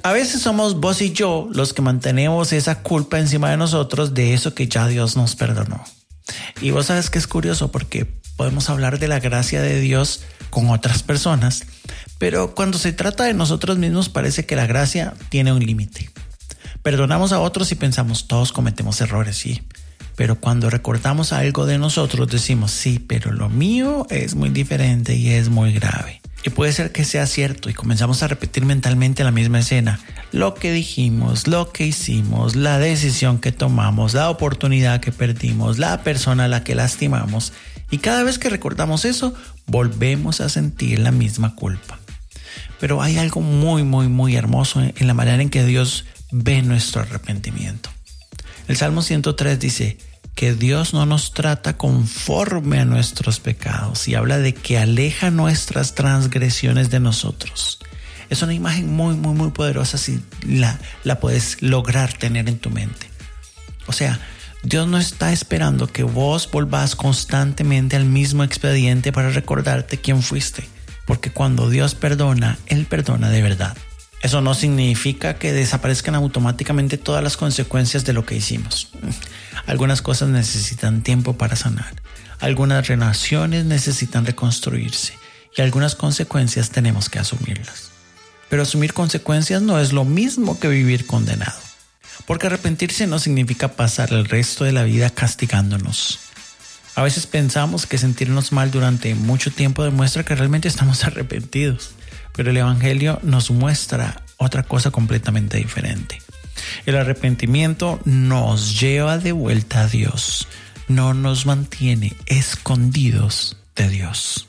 A veces somos vos y yo los que mantenemos esa culpa encima de nosotros de eso que ya Dios nos perdonó. Y vos sabes que es curioso porque podemos hablar de la gracia de Dios con otras personas, pero cuando se trata de nosotros mismos parece que la gracia tiene un límite. Perdonamos a otros y pensamos, todos cometemos errores, sí. Pero cuando recordamos algo de nosotros decimos, sí, pero lo mío es muy diferente y es muy grave. Y puede ser que sea cierto y comenzamos a repetir mentalmente la misma escena. Lo que dijimos, lo que hicimos, la decisión que tomamos, la oportunidad que perdimos, la persona a la que lastimamos. Y cada vez que recordamos eso, volvemos a sentir la misma culpa. Pero hay algo muy hermoso en la manera en que Dios ve nuestro arrepentimiento. El Salmo 103 dice que Dios no nos trata conforme a nuestros pecados y habla de que aleja nuestras transgresiones de nosotros. Es una imagen muy poderosa si la puedes lograr tener en tu mente. O sea, Dios no está esperando que vos volvás constantemente al mismo expediente para recordarte quién fuiste. Porque cuando Dios perdona, Él perdona de verdad. Eso no significa que desaparezcan automáticamente todas las consecuencias de lo que hicimos. Algunas cosas necesitan tiempo para sanar. Algunas relaciones necesitan reconstruirse. Y algunas consecuencias tenemos que asumirlas. Pero asumir consecuencias no es lo mismo que vivir condenado. Porque arrepentirse no significa pasar el resto de la vida castigándonos. A veces pensamos que sentirnos mal durante mucho tiempo demuestra que realmente estamos arrepentidos. Pero el Evangelio nos muestra otra cosa completamente diferente. El arrepentimiento nos lleva de vuelta a Dios, no nos mantiene escondidos de Dios.